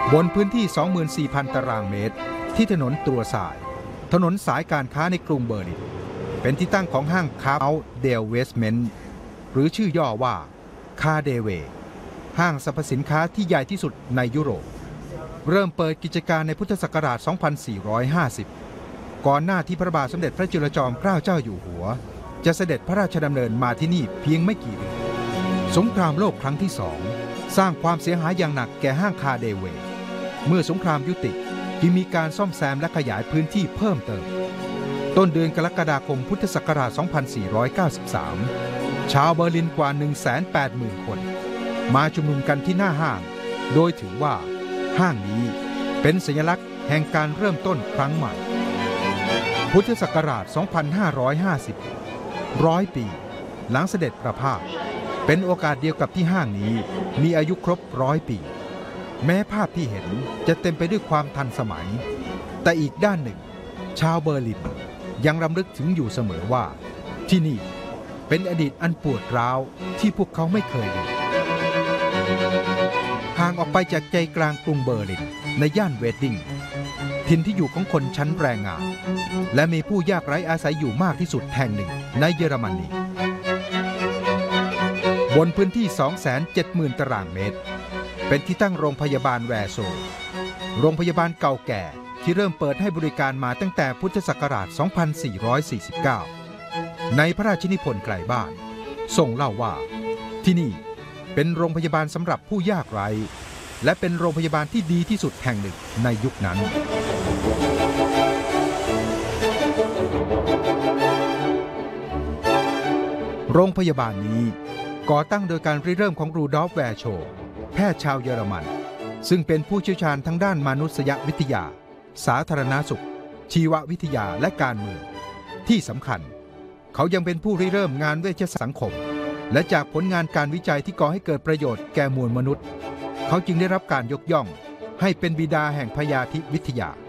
บนพื้นที่ 24,000 ตารางเมตรที่ถนนตรัวสายถนนสายการค้าในกรุงเบอร์ลินเป็นที่ตั้งของห้างคาร์เดลเวสเมนต์หรือชื่อย่อว่าคาเดเวห้างสรรพสินค้าที่ใหญ่ที่สุดในยุโรปเริ่มเปิดกิจการในพุทธศักราช 2450 ก่อนหน้าที่พระบาทสมเด็จพระจุลจอมเกล้าเจ้าอยู่หัวจะเสด็จพระราชดำเนินมาที่นี่เพียงไม่กี่เดือนสงครามโลกครั้งที่2สร้างความเสียหายอย่างหนักแก่ห้างคาเดเวเมื่อสงครามยุติจึงมีการซ่อมแซมและขยายพื้นที่เพิ่มเติมต้นเดือนกรกฎาคมพุทธศักราช 2493 ชาวเบอร์ลินกว่า 180,000 คนมาชุมนุมกันที่หน้าห้างโดยถือว่าห้างนี้เป็นสัญลักษณ์แห่งการเริ่มต้นครั้งใหม่พุทธศักราช 2550 100 ปีหลังเสด็จประพาสเป็นโอกาสเดียวกับที่ห้างนี้มีอายุครบ100 ปีแม้ภาพที่เห็นจะเต็มไปด้วยความทันสมัยแต่อีกด้านหนึ่งชาวเบอร์ลินยังรำลึกถึงอยู่เสมอว่าที่นี่เป็นอดีตอันปวดร้าวที่พวกเขาไม่เคยลืมห่างออกไปจากใจกลางกรุงเบอร์ลินในย่านเวดดิ้งถิ่นที่อยู่ของคนชั้นแรงงานและมีผู้ยากไร้อาศัยอยู่มากที่สุดแห่งหนึ่งในเยอรมนีบนพื้นที่ 270,000 ตารางเมตรเป็นที่ตั้งโรงพยาบาลแวร์โซโรงพยาบาลเก่าแก่ที่เริ่มเปิดให้บริการมาตั้งแต่พุทธศักราช 2449 ในพระราชนิพนธ์ไกลบ้านทรงเล่าว่าที่นี่เป็นโรงพยาบาลสำหรับผู้ยากไร้และเป็นโรงพยาบาลที่ดีที่สุดแห่งหนึ่งในยุคนั้นโรงพยาบาลนี้ก่อตั้งโดยการริเริ่มของรูดอล์ฟแวร์โชแพทย์ชาวเยอรมันซึ่งเป็นผู้เชี่ยวชาญทั้งด้านมนุษยวิทยาสาธารณสุขชีววิทยาและการเมืองที่สำคัญเขายังเป็นผู้ริเริ่มงานเวชสังคมและจากผลงานการวิจัยที่ก่อให้เกิดประโยชน์แก่มวลมนุษย์เขาจึงได้รับการยกย่องให้เป็นบิดาแห่งพยาธิวิทยา